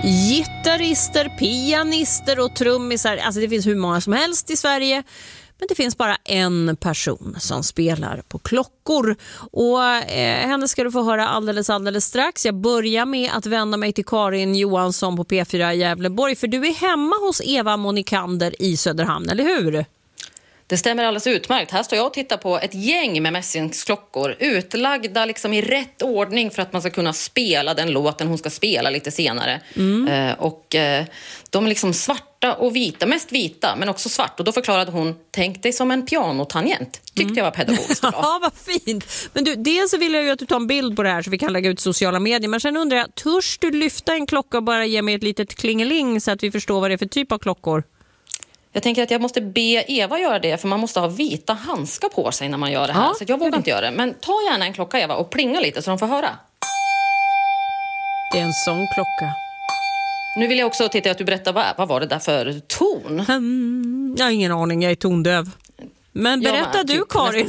Gitarrister, pianister och trummisar. Alltså det finns hur många som helst i Sverige. Men det finns bara en person som spelar på klockor. Och henne ska du få höra alldeles strax. Jag börjar med att vända mig till Karin Johansson på P4 Gävleborg. För du är hemma hos Eva Monikander i Söderhamn, eller hur? Det stämmer alldeles utmärkt. Här står jag och tittar på ett gäng med mässingsklockor utlagda liksom i rätt ordning för att man ska kunna spela den låten hon ska spela lite senare. De är liksom svarta och vita, mest vita men också svart. Och då förklarade hon, tänk dig som en pianotangent. Tyckte jag var pedagogiskt bra. Ja, vad fint. Men du, dels så vill jag ju att du tar en bild på det här så vi kan lägga ut sociala medier. Men sen undrar jag, törs du lyfta en klocka och bara ge mig ett litet klingeling så att vi förstår vad det är för typ av klockor? Jag tänker att jag måste be Eva göra det, för man måste ha vita handskar på sig när man gör det här. Så jag vågar inte göra det. Men ta gärna en klocka, Eva, och plinga lite så de får höra. Det är en sån klocka. Nu vill jag också titta att du berättar, vad var det där för ton? Jag har ingen aning, jag är tondöv. Men berätta du, Karin.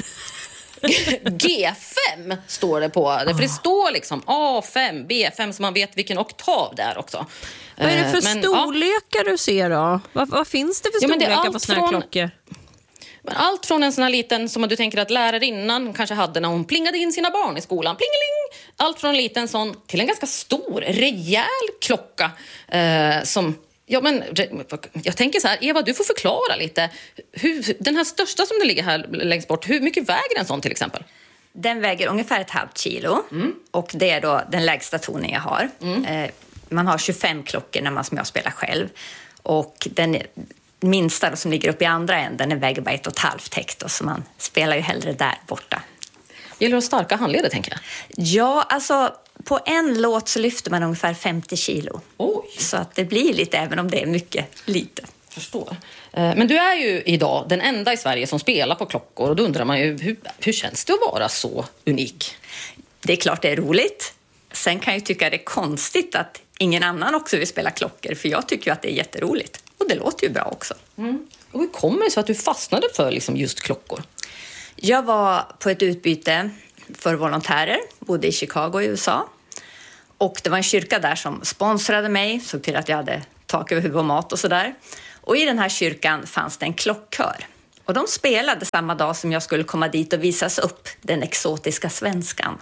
G5 står det på det, för det står liksom A5, B5 så man vet vilken oktav det är också. Vad är det för storlekar du ser då? Vad finns det för storlekar på såna här klockor? Allt från en sån här liten som du tänker att lärarinnan kanske hade när hon plingade in sina barn i skolan. Plingeling! Allt från en liten sån till en ganska stor, rejäl klocka som... Ja, men jag tänker så här, Eva, du får förklara lite. Den här största som det ligger här längst bort, hur mycket väger en sån till exempel? Den väger ungefär 1,5 kilo och det är då den lägsta tonen jag har. Man har 25 klockor när man som jag spelar själv. Och den minsta som ligger upp i andra änden, den väger bara 1,5 hektar, så man spelar ju hellre där borta. Gäller det starka handleder, tänker jag? Ja, alltså på en låt så lyfter man ungefär 50 kilo. Oj. Så att det blir lite, även om det är mycket lite. Förstår. Men du är ju idag den enda i Sverige som spelar på klockor. Och då undrar man ju, hur känns det att vara så unik? Det är klart det är roligt. Sen kan jag tycka det är konstigt att ingen annan också vill spela klockor. För jag tycker ju att det är jätteroligt. Och det låter ju bra också. Och hur kommer det så att du fastnade för liksom just klockor? Jag var på ett utbyte för volontärer, bodde i Chicago i USA. Och det var en kyrka där som sponsrade mig, såg till att jag hade tak över huvud och mat och sådär. Och i den här kyrkan fanns det en klockkör. Och de spelade samma dag som jag skulle komma dit och visas upp den exotiska svenskan.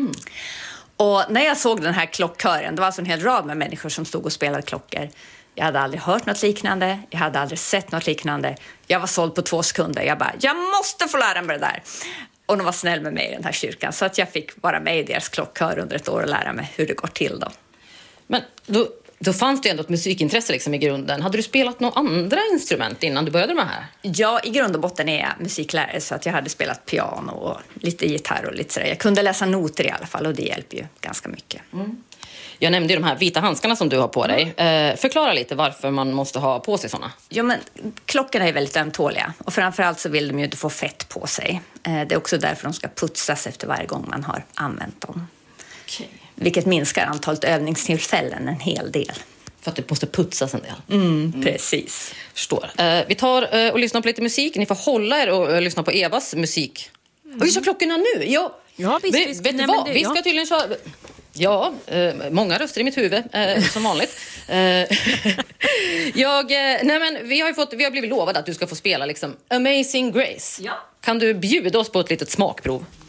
Och när jag såg den här klockkören, det var alltså en hel rad med människor som stod och spelade klockor. Jag hade aldrig hört något liknande, jag hade aldrig sett något liknande. Jag var såld på 2 sekunder, jag måste få lära mig det där. Och de var snäll med mig i den här kyrkan, så att jag fick vara med i deras klockkör under ett år och lära mig hur det går till då. Men då fanns det ändå ett musikintresse liksom i grunden. Hade du spelat några andra instrument innan du började med det här? Ja, i grund och botten är jag musiklärare, så att jag hade spelat piano och lite gitarr och lite sådär. Jag kunde läsa noter i alla fall, och det hjälper ju ganska mycket. Jag nämnde ju de här vita handskarna som du har på dig. Förklara lite varför man måste ha på sig såna. Ja, men klockorna är väldigt ömtåliga. Och framförallt så vill de ju inte få fett på sig. Det är också därför de ska putsas efter varje gång man har använt dem. Okay. Vilket minskar antalet övningstillfällen en hel del. För att det måste putsas en del. Precis. Förstår. Vi tar och lyssnar på lite musik. Ni får hålla er och lyssna på Evas musik. Och hur så klockorna nu? Ja, visst. Vet du vad? Vi ska tydligen köra... Ja, många röster i mitt huvud, som vanligt. Vi har blivit lovade att du ska få spela liksom Amazing Grace. Ja. Kan du bjuda oss på ett litet smakprov?